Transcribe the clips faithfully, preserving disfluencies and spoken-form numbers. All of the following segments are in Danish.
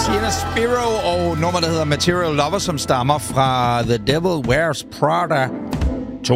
Sienna Spiro og nummer, der hedder Material Lover, som stammer fra The Devil Wears Prada to.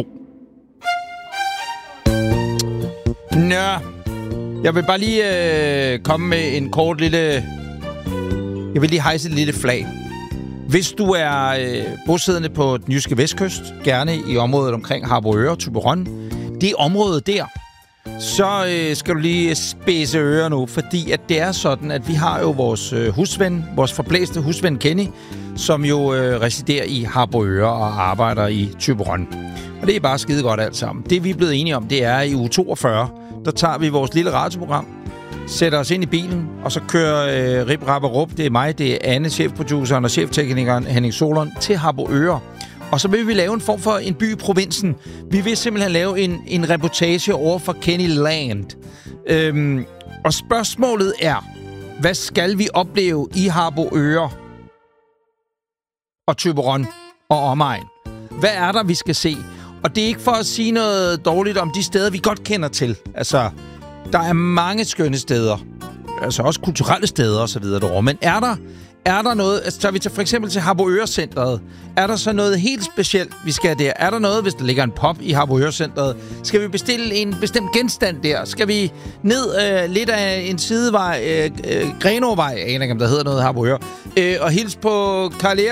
Nå, jeg vil bare lige øh, komme med en kort lille... Jeg vil lige hejse et lille flag. Hvis du er øh, bosiddende på den jyske vestkyst, gerne i området omkring Harboøre og Thyborøn, det område der, så øh, skal du lige spidse ører nu, fordi at det er sådan, at vi har jo vores øh, husven, vores forblæste husven Kenny, som jo øh, residerer i Harboøre og arbejder i Thyborøn. Og det er bare skide godt alt sammen. Det vi er blevet enige om, det er i uge toogfyrre, der tager vi vores lille radioprogram, sætter os ind i bilen, og så kører øh, Rip, Rap og Rup, det er mig, det er Anne, chefproduceren og chefteknikeren Henning Solon, til Harboøre. Og så vil vi lave en form for en by i provinsen. Vi vil simpelthen lave en, en reportage over for Kenny Land. Øhm, og spørgsmålet er, hvad skal vi opleve i Harboøre og Thyborøn og omegn? Hvad er der, vi skal se? Og det er ikke for at sige noget dårligt om de steder, vi godt kender til. Altså, der er mange skønne steder. Altså også kulturelle steder og så videre derovre. Men er der, er der noget... Altså, tager vi til, for eksempel til Harboøre-centret. Er der så noget helt specielt, vi skal der? Er der noget, hvis der ligger en pop i Harboøre-centret? Skal vi bestille en bestemt genstand der? Skal vi ned øh, lidt af en sidevej, øh, øh, Grenåvej, jeg aner ikke, om der hedder noget Harboøre, øh, og hilse på Karl